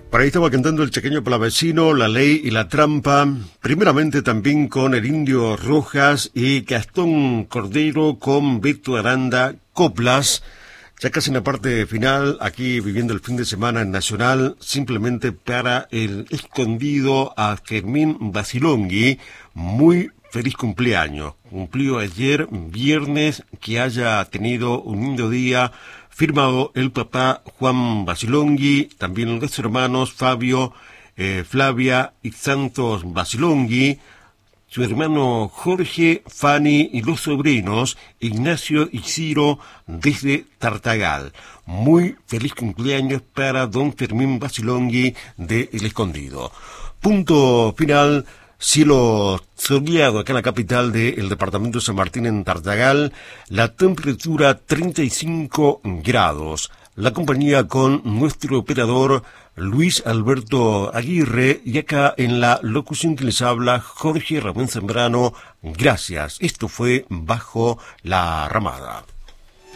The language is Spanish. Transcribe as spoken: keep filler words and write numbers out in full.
Por ahí estaba cantando el Chaqueño Palavecino, La Ley y la Trampa, primeramente también con el Indio Rojas y Gastón Cordero con Beto Aranda, Coplas. Ya casi en la parte final, aquí viviendo el fin de semana en Nacional, simplemente para el escondido a Fermín Basilonghi, muy feliz cumpleaños. Cumplió ayer, viernes, que haya tenido un lindo día. Firmado el papá Juan Basilonghi, también los hermanos Fabio, eh, Flavia y Santos Basilonghi, su hermano Jorge, Fanny y los sobrinos Ignacio y Ciro desde Tartagal. Muy feliz cumpleaños para don Fermín Basilonghi de El Escondido. Punto final. Cielo soleado acá en la capital del departamento de San Martín en Tartagal, la temperatura treinta y cinco grados. La compañía con nuestro operador Luis Alberto Aguirre y acá en la locución que les habla Jorge Ramón Zambrano. Gracias. Esto fue Bajo la Ramada.